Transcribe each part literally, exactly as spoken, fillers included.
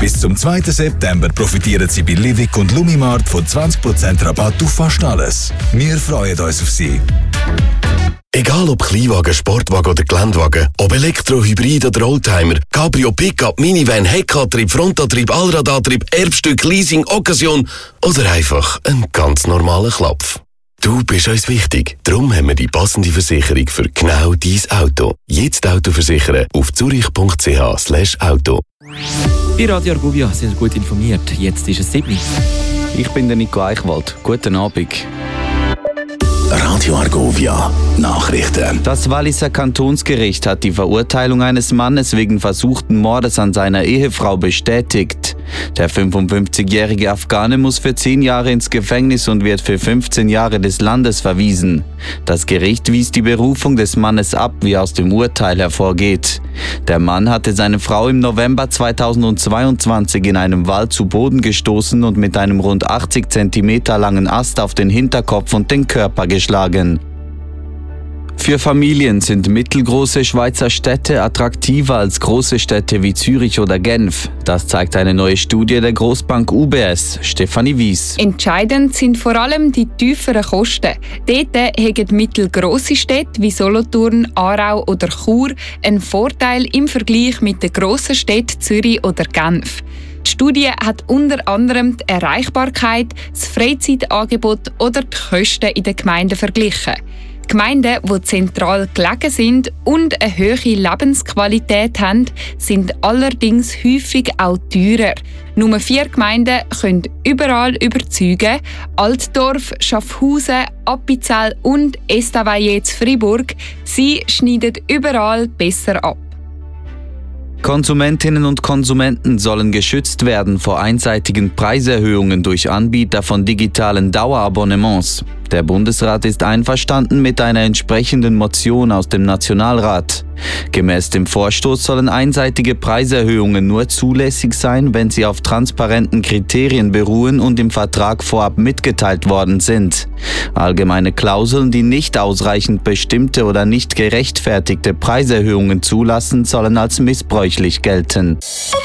Bis zum zweiten September profitieren Sie bei Livik und Lumimart von zwanzig Prozent Rabatt auf fast alles. Wir freuen uns auf Sie. Egal ob Kleinwagen, Sportwagen oder Geländewagen, ob Elektro, Hybrid oder Oldtimer, Cabrio, Pickup, Minivan, Heckantrieb, Frontantrieb, Allradantrieb, Erbstück, Leasing, Occasion oder einfach ein ganz normaler Klapf. Du bist uns wichtig, darum haben wir die passende Versicherung für genau dein Auto. Jetzt Auto versichern auf zurich punkt c h slash auto. Bei Radio Argovia sind Sie gut informiert. Jetzt ist es sieben. Ich bin der Nico Eichwald. Guten Abend. Radio Argovia Nachrichten. Das Walliser Kantonsgericht hat die Verurteilung eines Mannes wegen versuchten Mordes an seiner Ehefrau bestätigt. Der fünfundfünfzigjährige Afghane muss für zehn Jahre ins Gefängnis und wird für fünfzehn Jahre des Landes verwiesen. Das Gericht wies die Berufung des Mannes ab, wie aus dem Urteil hervorgeht. Der Mann hatte seine Frau im November zweitausendzweiundzwanzig in einem Wald zu Boden gestoßen und mit einem rund achtzig Zentimeter langen Ast auf den Hinterkopf und den Körper geschlagen. Für Familien sind mittelgroße Schweizer Städte attraktiver als große Städte wie Zürich oder Genf. Das zeigt eine neue Studie der Grossbank U B S. Stefanie Wies. Entscheidend sind vor allem die tieferen Kosten. Dort haben mittelgrosse Städte wie Solothurn, Aarau oder Chur einen Vorteil im Vergleich mit den grossen Städten Zürich oder Genf. Die Studie hat unter anderem die Erreichbarkeit, das Freizeitangebot oder die Kosten in den Gemeinden verglichen. Gemeinden, die zentral gelegen sind und eine hohe Lebensqualität haben, sind allerdings häufig auch teurer. Nur vier Gemeinden können überall überzeugen: Altdorf, Schaffhausen, Appenzell und Estavayer zu Fribourg. Sie schneiden überall besser ab. Konsumentinnen und Konsumenten sollen geschützt werden vor einseitigen Preiserhöhungen durch Anbieter von digitalen Dauerabonnements. Der Bundesrat ist einverstanden mit einer entsprechenden Motion aus dem Nationalrat. Gemäß dem Vorstoß sollen einseitige Preiserhöhungen nur zulässig sein, wenn sie auf transparenten Kriterien beruhen und im Vertrag vorab mitgeteilt worden sind. Allgemeine Klauseln, die nicht ausreichend bestimmte oder nicht gerechtfertigte Preiserhöhungen zulassen, sollen als missbräuchlich gelten.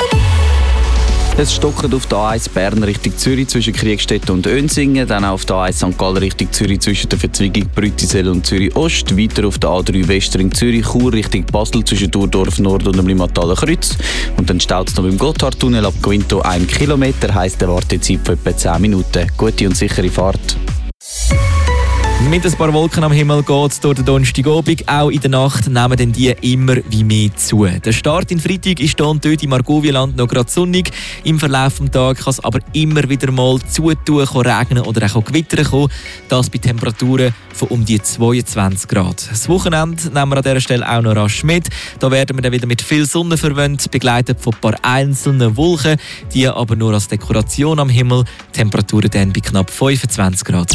Es stockert auf der A eins Bern Richtung Zürich zwischen Kriegstetten und Önsingen, dann auf der A eins Sankt Gallen Richtung Zürich zwischen der Verzweigung Brütisel und Zürich Ost, weiter auf der A drei Westring Zürich Chur Richtung Basel zwischen Thurdorf Nord und dem Limmataler Kreuz und dann staut es noch beim Gotthardtunnel ab Quinto ein Kilometer, heisst eine Wartezeit von etwa zehn Minuten. Gute und sichere Fahrt. Mit ein paar Wolken am Himmel geht es durch den Donnerstagabend. Auch in der Nacht nehmen dann die immer wie mehr zu. Der Start in Freitag ist hier und dort im Argovia-Land noch gerade sonnig. Im Verlauf des Tages kann es aber immer wieder mal zutun, regnen oder auch gewittern kommen. Das bei Temperaturen von um die zweiundzwanzig Grad. Das Wochenende nehmen wir an dieser Stelle auch noch rasch mit. Da werden wir dann wieder mit viel Sonne verwöhnt, begleitet von ein paar einzelnen Wolken, die aber nur als Dekoration am Himmel. Temperaturen dann bei knapp fünfundzwanzig Grad.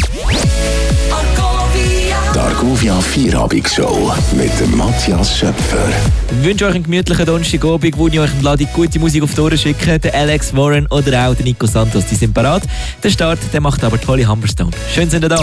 Die Argovia Vierabendshow mit dem Matthias Schöpfer. Ich wünsche euch einen gemütlichen Donnerstagabend, wo ich euch eine gute Musik auf die Ohren schicke. Der Alex Warren oder auch der Nico Santos, die sind parat. Der Start der macht aber tolle Humberstone. Schön sind ihr da.